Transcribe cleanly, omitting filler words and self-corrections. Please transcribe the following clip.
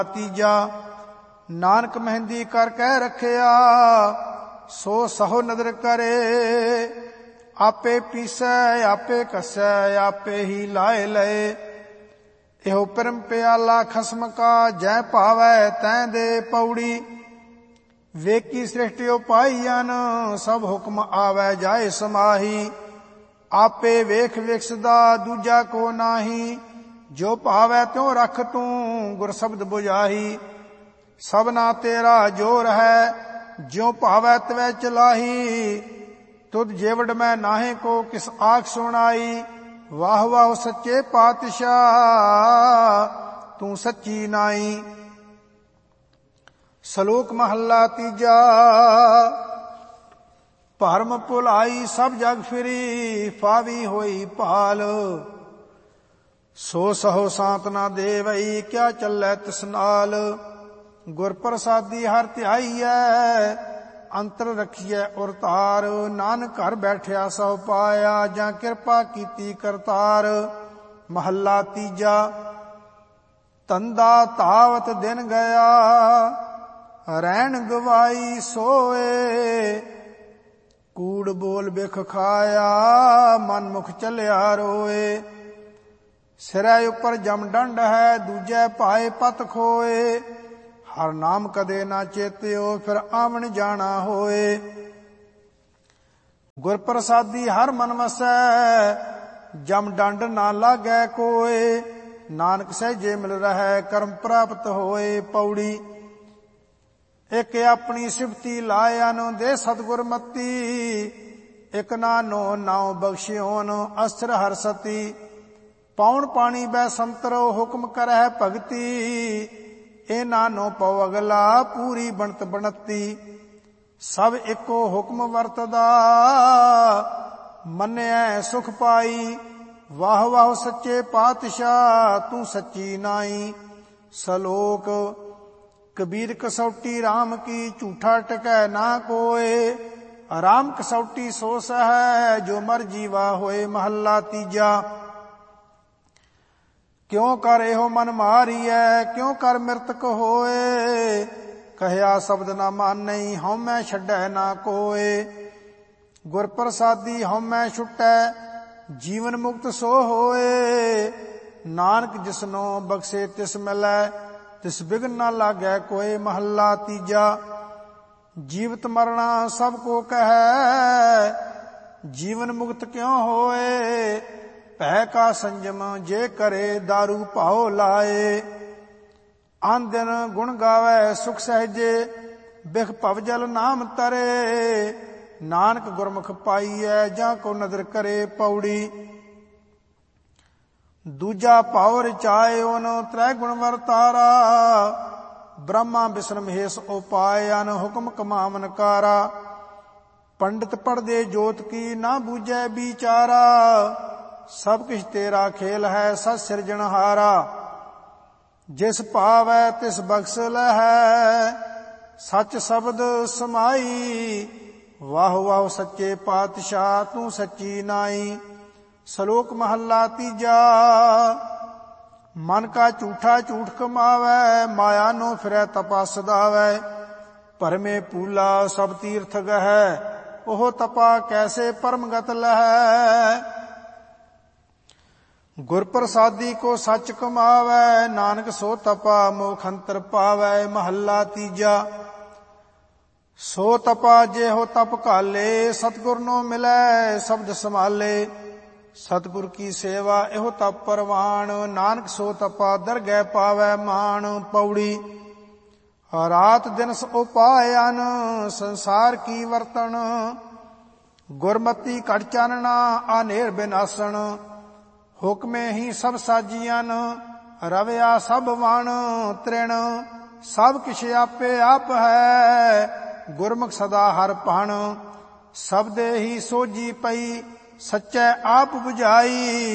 ਤੀਜਾ ਨਾਨਕ ਮਹਿੰਦੀ ਕਰ ਕਹਿ ਰੱਖਿਆ, ਸੋ ਸਹੁ ਨਦਰ ਕਰੇ। ਆਪੇ ਪੀਸੈ ਆਪੇ ਕੱਸੈ ਆਪੇ ਹੀ ਲਾਏ ਲਏ। ਇਹੋ ਪਰਮ ਪਿਆਲਾ ਖਸਮ ਕਾ, ਜੈ ਭਾਵੈ ਤੈਂ ਦੇ ਪੌੜੀ। ਵੇਖੀ ਸ੍ਰਿਸ਼ਟਿਓ ਪਾਈਅਨ, ਸਭ ਹੁਕਮ ਆਵੈ ਜਾਏ ਸਮਾਹੀ। ਆਪੇ ਵੇਖ ਵਿਕਸਦਾ ਦੂਜਾ ਕੋ ਨਾਹੀ, ਜੋ ਭਾਵੈ ਤਿਉ ਰਖ ਤੂੰ ਗੁਰ ਸ਼ਬਦ ਬੁਝਾਹੀ। ਸਭਨਾ ਤੇਰਾ ਜੋਰ ਹੈ, ਜਿਉ ਭਾਵੈ ਤਵੈ ਚਲਾਹੀ। ਤੁਧ ਜੇਵੜ ਮੈਂ ਨਾਹੇ ਕੋ ਕਿਸ ਆਖ ਸੁਣਾਈ। ਵਾਹ ਵਾਹ ਸੱਚੇ ਪਾਤਸ਼ਾਹ, ਤੂੰ ਸੱਚੀ ਨਾਈ। ਸ਼ਲੋਕ ਮਹੱਲਾ ਤੀਜਾ। ਭਰਮ ਭੁਲਾਈ ਸਭ ਜਗ ਫਿਰੀ, ਫਾਵੀ ਹੋਈ ਭਾਲ। ਸੋ ਸਹੁ ਸਾਂਤ ਨਾ ਦੇਵਈ, ਕਿਆ ਚੱਲੈ ਤਿਸ ਨਾਲ। ਗੁਰ ਪ੍ਰਸਾਦੀ ਹਰ ਧਿਆਈਐ, ਅੰਤਰ ਰਖੀਐ ਉਰ ਧਾਰ। ਨਾਨਕ ਘਰ ਬੈਠਿਆ ਸਭ ਪਾਇਆ, ਜਾਂ ਕਿਰਪਾ ਕੀਤੀ ਕਰਤਾਰ। ਮਹੱਲਾ ਤੀਜਾ। ਧੰਦਾ ਧਾਵਤ ਦਿਨ ਗਿਆ, ਰਹਿਣ ਗਵਾਈ ਸੋਏ। ਕੂੜ ਬੋਲ ਬਿਖ ਖਾਇਆ, ਮਨ ਮੁਖ ਚੱਲਿਆ ਰੋਏ। ਸਿਰੈ ਉੱਪਰ ਜਮ ਡੰਡ ਹੈ, ਦੂਜੈ ਭਾਏ ਪਤ ਖੋਏ। ਹਰ ਨਾਮ ਕਦੇ ਨਾ ਚੇਤਿਓ, ਫਿਰ ਆਵਣ ਜਾਣਾ ਹੋਏ। ਗੁਰ ਪ੍ਰਸਾਦੀ ਹਰ ਮਨ ਵਸੈ, ਜਮ ਡੰਡ ਨਾ ਲਾਗੈ ਕੋਏ। ਨਾਨਕ ਸਹਿਜੇ ਮਿਲ ਰਹੈ, ਕਰਮ ਪ੍ਰਾਪਤ ਹੋਏ। ਪੌੜੀ। ਇਕ ਆਪਣੀ ਸਿਫਤੀ ਲਾਇਨ, ਦੇ ਸਤਿਗੁਰ ਮਤੀ। ਇਕ ਨਾਨੋ ਨਾਉ ਬਖਸ਼ਿਓਨ, ਅਸਰ ਹਰ ਸਤੀ। ਪੌਣ ਪਾਣੀ ਬੈ ਸੰਤਰੋ, ਹੁਕਮ ਕਰਹਿ ਭਗਤੀ। ਇਹ ਨਾਨੋ ਪਉ ਅਗਲਾ, ਪੂਰੀ ਬਣਤ ਬਣਤੀ। ਸਭ ਇੱਕੋ ਹੁਕਮ ਵਰਤਦਾ, ਮੰਨਿਐ ਸੁਖ ਪਾਈ। ਵਾਹ ਵਾਹ ਸੱਚੇ ਪਾਤਸ਼ਾਹ, ਤੂੰ ਸੱਚੀ ਨਾਈ। ਸ਼ਲੋਕ। ਕਬੀਰ ਕਸੌਟੀ RAM ਕੀ, ਝੂਠਾ ਟਕੈ ਨਾ ਕੋਏ। ਰਾਮ ਕਸੌਟੀ ਸੋ ਸਹੈ, ਜੋ ਮਰ ਜੀਵਾ ਹੋਏ। ਮਹੱਲਾ ਤੀਜਾ। ਕਿਉ ਕਰ ਇਹੋ ਮਨ ਮਾਰੀਐ, ਕਿਉ ਕਰ ਮਿਰਤਕ ਹੋਏ। ਕਹਿਆ ਸ਼ਬਦ ਨਾ ਮਾਨਈ, ਹਉਮੈ ਛੱਡੈ ਨਾ ਕੋਏ। ਗੁਰ ਪ੍ਰਸਾਦੀ ਹਉਮੈ ਛੁਟੈ, ਜੀਵਨ ਮੁਕਤ ਸੋ ਹੋਏ। ਨਾਨਕ ਜਿਸਨੋ ਬਖਸ਼ੇ ਤਿਸ ਮਿਲੈ, ਤਿਸ ਬਿਘਨ ਨਾ ਲਾਗੈ ਕੋਏ। ਮਹੱਲਾ ਤੀਜਾ। ਜੀਵਤ ਮਰਣਾ ਸਭ ਕੋ ਕਹੈ, ਜੀਵਨ ਮੁਕਤ ਕਿਉ ਹੋਏ। ਭੈ ਕਾ ਸੰਜਮ ਜੇ ਕਰੇ, ਦਾਰੂ ਭਾਉ ਲਾਏ। ਆਨ ਦਿਨ ਗੁਣ ਗਾਵੈ ਸੁਖ ਸਹਿਜੇ, ਬਿਖ ਭਵ ਜਲ ਨਾਮ ਤਰੇ। ਨਾਨਕ ਗੁਰਮੁਖ ਪਾਈਐ, ਜਾਂ ਕੋ ਨਦਰ ਕਰੇ। ਪੌੜੀ। ਦੂਜਾ ਭਾਉ ਰਚਾਇਓਨ, ਤ੍ਰੈ ਗੁਣ ਵਰਤਾਰਾ। ਬ੍ਰਹਮਾ ਬਿਸ਼ਨ ਮਹੇਸ਼ ਉਪਾਇਨ, ਹੁਕਮ ਕਮਾਵਨ ਕਾਰਾ। ਪੰਡਿਤ ਪੜ੍ਹਦੇ ਜੋਤ ਕੀ, ਨਾ ਬੂਝੈ ਵਿਚਾਰਾ। ਸਭ ਕਿਛ ਤੇਰਾ ਖੇਲ ਹੈ, ਸਤ ਸਿਰਜਣਹਾਰਾ। ਜਿਸ ਭਾਵੈ ਤਿਸ ਬਖਸ਼ ਲਹੈ, ਸੱਚ ਸ਼ਬਦ ਸਮਾਈ। ਵਾਹ ਵਾਹ ਸੱਚੇ ਪਾਤਸ਼ਾਹ, ਤੂੰ ਸੱਚੀ ਨਾਈ। ਸ਼ਲੋਕ ਮਹੱਲਾ ਤੀਜਾ। ਮਨ ਕਾ ਝੂਠਾ ਝੂਠ ਕਮਾਵੈ, ਮਾਇਆ ਨੋ ਫਿਰੈ ਤਪਾ ਸਦਾਵੈ। ਭਰਮੇ ਪੂਲਾ ਸਭ ਤੀਰਥ ਗਹੈ, ਉਹ ਤਪਾ ਕੈਸੇ ਪਰਮਗਤ ਲਹੈ। ਗੁਰ ਪ੍ਰਸਾਦੀ ਕੋ ਸੱਚ ਕਮਾਵੈ, ਨਾਨਕ ਸੋ ਤਪਾ ਮੋਖ ਅੰਤਰ ਪਾਵੈ। ਮਹੱਲਾ ਤੀਜਾ। ਸੋ ਤਪਾ ਜਿਹੋ ਤਪ ਘਾਲੇ, ਸਤਿਗੁਰ ਨੋ ਮਿਲੈ ਸ਼ਬਦ ਸਮਾਲੇ। ਸਤਿਗੁਰ ਕੀ ਸੇਵਾ ਇਹੋ ਤਪ ਪਰਵਾਣ, ਨਾਨਕ ਸੋ ਤਪਾ ਦਰਗਹਿ ਪਾਵੈ ਮਾਣ। ਪੌੜੀ। ਰਾਤ ਦਿਨਸ ਉਪਾਇਨ, ਸੰਸਾਰ ਕੀ ਵਰਤਣ। ਗੁਰਮਤੀ ਘਟ ਚਾਨਣਾ, ਆਨੇਰ ਬਿਨਾਸਣ। ਹੁਕਮੇ ਹੀ ਸਭ ਸਾਜੀਅਨ, ਰਵਿਆ ਸਭ ਵਣ ਤ੍ਰਿਣ। ਸਭ ਕਿਛ ਆਪੇ ਆਪ ਹੈ, ਗੁਰਮੁਖ ਸਦਾ ਹਰ ਭਣ। ਸਬਦੇ ਹੀ ਸੋਝੀ ਪਈ, ਸੱਚੈ ਆਪ ਬੁਝਾਈ।